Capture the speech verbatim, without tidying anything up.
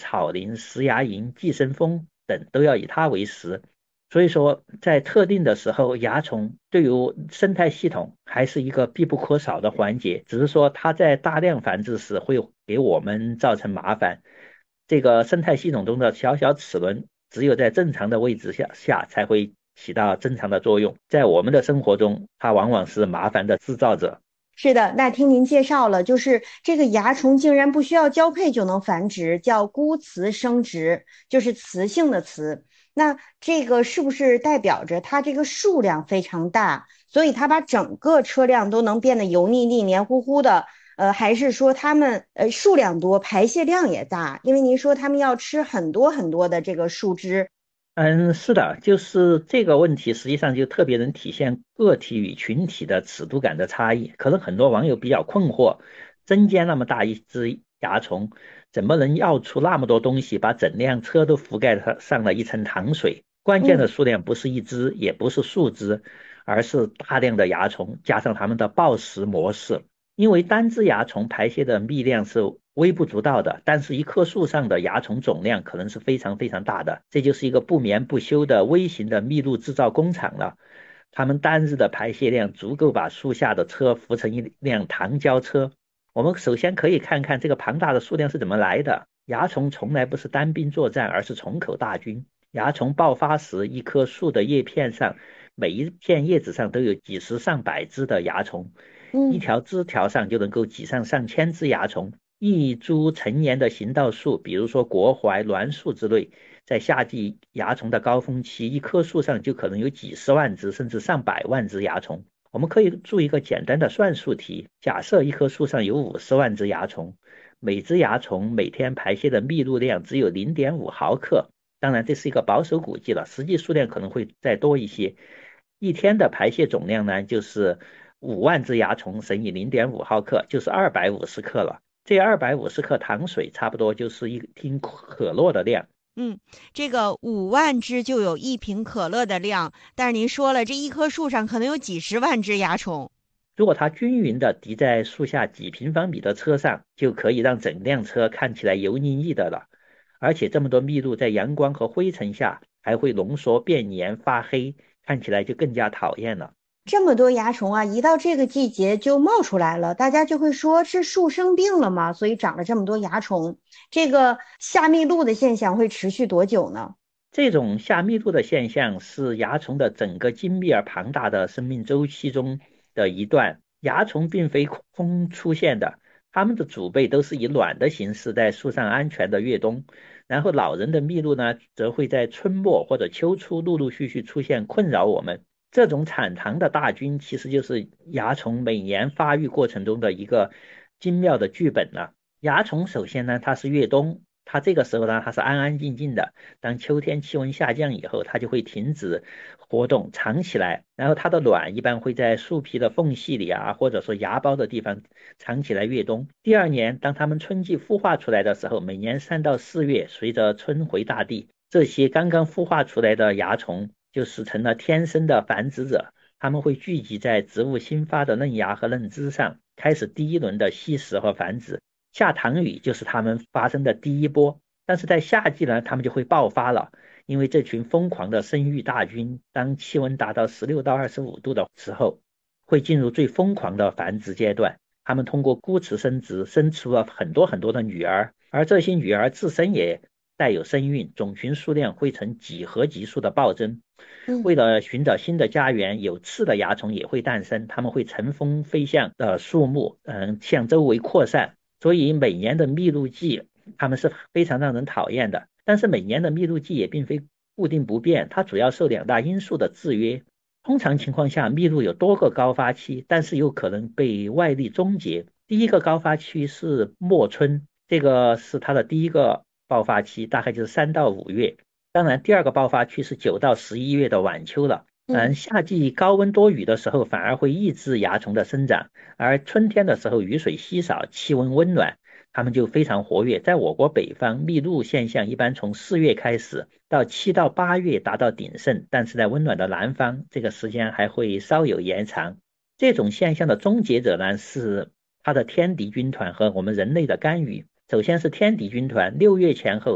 草蛉、石牙蝇、寄生蜂等都要以它为食。所以说，在特定的时候，蚜虫对于生态系统还是一个必不可少的环节，只是说它在大量繁殖时会给我们造成麻烦。这个生态系统中的小小齿轮，只有在正常的位置下下才会起到正常的作用，在我们的生活中，它往往是麻烦的制造者。 是的，那听您介绍了，就是这个蚜虫竟然不需要交配就能繁殖，叫孤雌生殖，就是雌性的雌。那这个是不是代表着它这个数量非常大，所以它把整个车辆都能变得油腻腻、黏糊糊的？呃，还是说它们呃数量多，排泄量也大？因为您说它们要吃很多很多的这个树枝。 嗯，是的，就是这个问题，实际上就特别能体现个体与群体的尺度感的差异。可能很多网友比较困惑，针尖那么大一只蚜虫，怎么能药出那么多东西，把整辆车都覆盖上上了一层糖水？关键的嗯。 数量不是一只，也不是数只，而是大量的蚜虫加上它们的暴食模式。因为单只蚜虫排泄的蜜量是微不足道的，但是一棵树上的蚜虫总量可能是非常非常大的，这就是一个不眠不休的微型的密录制造工厂了。它们单日的排泄量足够把树下的车浮成一辆糖胶车。我们首先可以看看这个庞大的数量是怎么来的。蚜虫从来不是单兵作战，而是虫口大军。蚜虫爆发时，一棵树的叶片上，每一片叶子上都有几十上百只的蚜虫，一嗯。 条枝条上就能够挤上上千只蚜虫。一株成年的行道树，比如说国槐、栾树之类，在夏季蚜虫的高峰期，一棵树上就可能有几十万只，甚至上百万只蚜虫。我们可以做一个简单的算术题，假设一棵树上有五十万只蚜虫，每只蚜虫每天排泄的密度量只有零点五毫克，当然这是一个保守估计了，实际数量可能会再多一些。一天的排泄总量呢，就是五万只蚜虫乘以零点五毫克，就是二百五十克了。这二百五十克糖水差不多就是一听可乐的量。 嗯，这个五万只就有一瓶可乐的量，但是您说了，这一棵树上可能有几十万只蚜虫。 如果它均匀的滴在树下几平方米的车上，就可以让整辆车看起来油腻腻的了。而且这么多密度在阳光和灰尘下还会浓缩变黏发黑，看起来就更加讨厌了。 这么多蚜虫啊，一到这个季节就冒出来了，大家就会说是树生病了吗？所以长了这么多蚜虫。这个下密露的现象会持续多久呢？ 这种下密度的现象是蚜虫的整个精密而庞大的生命周期中的一段。蚜虫并非空出现的，它们的祖辈都是以卵的形式在树上安全的越冬，然后老人的密度呢，则会在春末或者秋初陆陆续续出现，困扰我们。这种产糖的大军其实就是蚜虫每年发育过程中的一个精妙的剧本了。蚜虫首先呢，它是越冬，它这个时候呢，它是安安静静的。当秋天气温下降以后，它就会停止活动，藏起来。然后它的卵一般会在树皮的缝隙里啊，或者说芽苞的地方藏起来越冬。第二年，当它们春季孵化出来的时候，每年三到四月，随着春回大地，这些刚刚孵化出来的蚜虫就是成了天生的繁殖者。它们会聚集在植物新发的嫩芽和嫩枝上，开始第一轮的吸食和繁殖。下糖雨就是它们发生的第一波。但是在夏季呢，它们就会爆发了，因为这群疯狂的生育大军，当气温达到十六到二十五度的时候，会进入最疯狂的繁殖阶段。它们通过孤雌生殖，生出了很多很多的女儿，而这些女儿自身也带有身孕，种群数量会呈几何级数的暴增。 嗯。 为了寻找新的家园，有刺的蚜虫也会诞生，它们会乘风飞向呃树木，嗯，向周围扩散。所以每年的密露季，它们是非常让人讨厌的。但是每年的密露季也并非固定不变，它主要受两大因素的制约。通常情况下，密露有多个高发期，但是有可能被外力终结。第一个高发期是末春，这个是它的第一个爆发期，大概就是三到五月。当然，第二个爆发期是九到十一月的晚秋了。嗯， 嗯。 夏季高温多雨的时候，反而会抑制蚜虫的生长，而春天的时候雨水稀少，气温温暖，它们就非常活跃。在我国北方，密露现象一般从四月开始，到七到八月达到鼎盛，但是在温暖的南方，这个时间还会稍有延长。这种现象的终结者呢，是它的天敌军团和我们人类的干预。首先是天敌军团，六月前后。